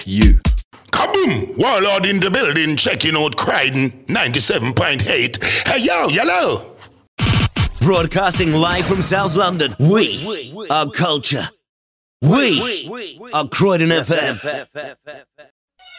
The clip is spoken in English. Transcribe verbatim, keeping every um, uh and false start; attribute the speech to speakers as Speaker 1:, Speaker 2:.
Speaker 1: you.
Speaker 2: Kaboom! Warlord in the building, checking out Croydon ninety-seven point eight. Hey yo, yellow!
Speaker 3: Broadcasting live from South London, we are culture. We are Croydon F M.